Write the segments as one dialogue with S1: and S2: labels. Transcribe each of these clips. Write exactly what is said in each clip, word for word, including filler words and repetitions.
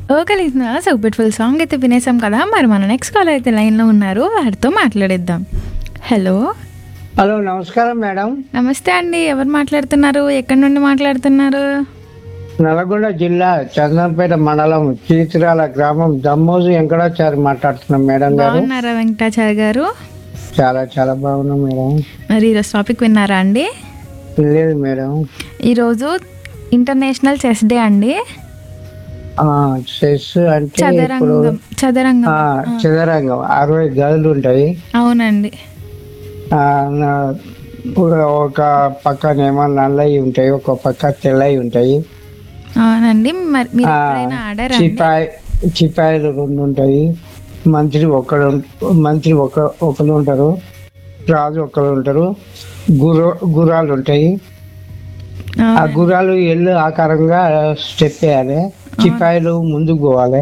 S1: Okay listeners, ఒక beautiful song అయితే వినేసాం కదా. మరి మన నెక్స్ట్ కాల్ అయితే లైన్లో ఉన్నారు, వారితో మాట్లాడేద్దాం. హలో,
S2: హలో నమస్కారం మేడం.
S1: నమస్తే అండి. ఎవరు మాట్లాడుతున్నారు? ఎక్కడి నుండి మాట్లాడుతున్నారు?
S2: నల్గొండ జిల్లా చందనపేట మండలం చీతిరాల గ్రామం దమ్మోజు వెంకటాచారి మాట్లాడుతున్నాం మేడం గారు.
S1: బాగున్నారా వెంకటాచారి గారు?
S2: చాలా చాలా బాగున్నాం మేడం.
S1: మరి ఈరోజు టాపిక్ విన్నారా అండి?
S2: లేదు మేడం.
S1: ఈరోజు ఇంటర్నేషనల్ చెస్ డే అండి.
S2: ఆ, చెస్ అంటే ఇప్పుడు
S1: చదరంగం చదరంగం
S2: ఆ,
S1: ఆ,
S2: చదరంగం అరవై గదులు ఉంటాయి.
S1: అవునండి.
S2: ఆ, నా- ఒక పక్కనేమో నల్లవి ఉంటాయి, ఒక పక్క తెల్లవి ఉంటాయి.
S1: అవునండి. మరి మీరు
S2: ఆ,
S1: ఎప్పుడైనా ఆడారా అండి?
S2: చిపాయి చిపాయిలు రెండు ఉంటాయి. మంత్రి ఒకడు మంత్రి ఒక ఒకరు ఉంటారు, రాజు ఒకరు ఉంటారు, గుర్ర గుర్రాలు ఉంటాయి. ఆ
S1: అవునండి.
S2: గుర్రాలు ఎల్లు ఆకారంగా స్టెప్ వేయాలి, చిపాయిలు ముందుకు పోవాలి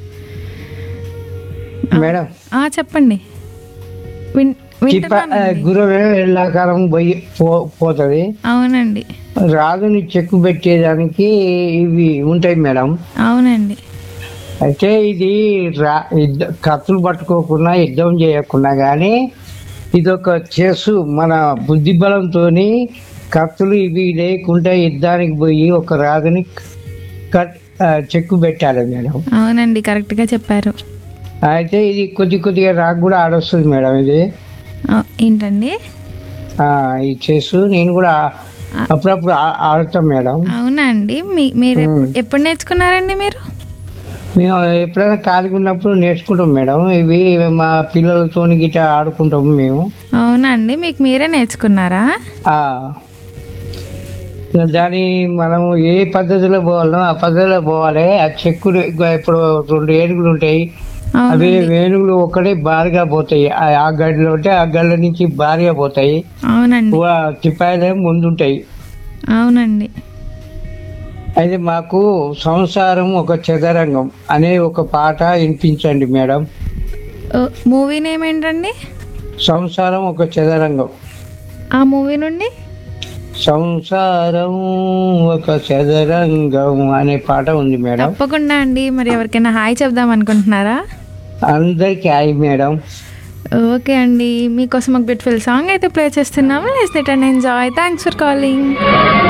S2: మేడం.
S1: ఆ, చెప్పండి. విన్
S2: చిపా
S1: వింటున్నానండి.
S2: గుర్రం ఎల్లు ఆకారం పోయి పో పోతుంది.
S1: అవునండి.
S2: రాజుని చెక్కు పెట్టేదానికి ఇవి ఉంటాయి మేడం.
S1: అవునండి.
S2: అయితే ఇది రా యుద్ధ కత్తులు పట్టుకోకుండా యుద్ధం చేయకుండా కానీ ఇది ఒక చేసు మన బుద్ధి బలంతో కత్తులు ఇవి లేకుండా యుద్ధానికి పోయి ఒక రాజుని కట్ ఆ, చెక్కు పెట్టాలి మేడం.
S1: అవునండి, కరెక్ట్గా చెప్పారు.
S2: అయితే ఇది కొద్ది కొద్దిగా నాకు కూడా ఆడొస్తుంది మేడం. ఇది
S1: ఆ, ఏంటండి?
S2: ఆ, ఈ చేసు నేను కూడా అప్పుడప్పుడు ఆ- ఆడుతాం మేడం.
S1: అవునా అండి. మీ మీరు ఎప్-
S2: మ్మ్.
S1: ఎప్పుడు నేర్చుకున్నారండి మీరు?
S2: మేము ఎప్పుడైనా ఖాళీగా ఉన్నప్పుడు నేర్చుకుంటాం మేడం. ఇవి మా పిల్లలతో గిట్ట ఆడుకుంటాము మేము.
S1: అవునా అండి, మీకు మీరే నేర్చుకున్నారా?
S2: ఆ, దాని మనము ఏ పద్ధతిలో పోవాలో ఆ పద్ధతిలో పోవాలి. ఆ చెక్కులు ఇగో ఇప్పుడు రెండు ఏనుగులు ఉంటాయి, అవి
S1: అవునండి.
S2: ఏనుగులు ఒక్కడే భారీగా పోతాయి. ఆ ఆ గడిలో ఉంటే ఆ గడ్ల నుంచి భారీగా పోతాయి.
S1: అవునండి.
S2: చిపాయిలే ముందుంటాయి.
S1: అవునండి.
S2: అయితే మాకు సంసారం ఒక చదరంగం అనే ఒక పాట వినిపించండి మేడం.
S1: ఓ, మూవీ నేమ్ ఏంటండి?
S2: సంసారం ఒక చదరంగం.
S1: ఆ మూవీ నుండి
S2: సంసారం ఒక చదరంగం అనే పాట ఉంది మేడం.
S1: తప్పకుండా అండి. మరి ఎవరికైనా హాయ్ చెప్దాం అనుకుంటున్నారా?
S2: అందరికి హాయ్ మేడం.
S1: ఓకే అండి, మీకోసం ఒక బ్యూటిఫుల్ సాంగ్ అయితే ప్లే చేస్తున్నాము. Let's it and enjoy. Thanks for calling.